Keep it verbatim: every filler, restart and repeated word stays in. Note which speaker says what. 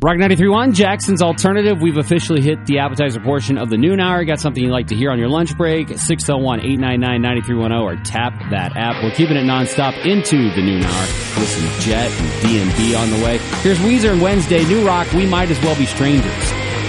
Speaker 1: Rock ninety-three point one, Jackson's Alternative. We've officially hit the appetizer portion of the noon hour. Got something you'd like to hear on your lunch break? six oh one, eight nine nine, nine three one oh or tap that app. We're keeping it nonstop into the noon hour with some Jet and D and B on the way. Here's Weezer and Wednesday. New Rock, We Might As Well Be Strangers.